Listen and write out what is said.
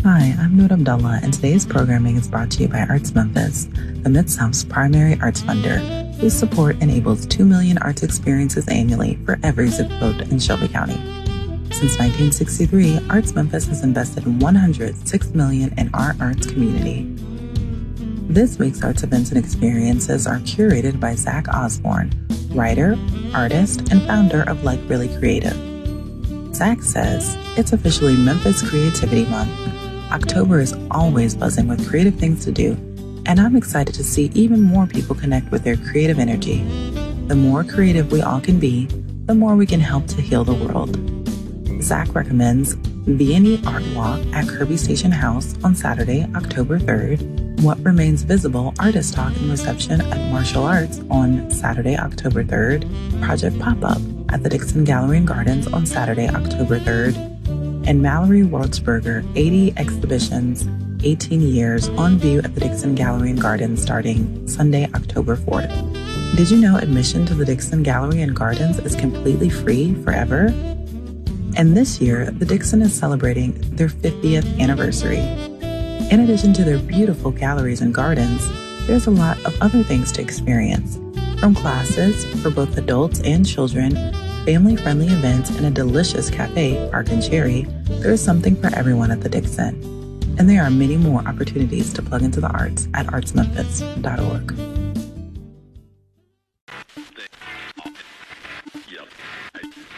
Hi, I'm Noor Abdullah, and today's programming is brought to you by Arts Memphis, the Mid-South's primary arts funder, whose support enables 2 million arts experiences annually for every zip code in Shelby County. Since 1963, Arts Memphis has invested $106 million in our arts community. This week's arts events and experiences are curated by Zach Osborne, writer, artist, and founder of Like Really Creative. Zach says, it's officially Memphis Creativity Month. October is always buzzing with creative things to do, and I'm excited to see even more people connect with their creative energy. The more creative we all can be, the more we can help to heal the world. Zach recommends V&E Art Walk at Kirby Station House on Saturday, October 3rd, What Remains Visible Artist Talk and Reception at Martial Arts on Saturday, October 3rd, Project Pop-Up at the Dixon Gallery and Gardens on Saturday, October 3rd, and Mallory Wurzburger 80 Exhibitions, 18 Years on view at the Dixon Gallery and Gardens starting Sunday, October 4th. Did you know admission to the Dixon Gallery and Gardens is completely free forever? And this year, the Dixon is celebrating their 50th anniversary. In addition to their beautiful galleries and gardens, there's a lot of other things to experience. From classes for both adults and children, family-friendly events, and a delicious cafe, Park and Cherry, there is something for everyone at the Dixon. And there are many more opportunities to plug into the arts at artsmemphis.org.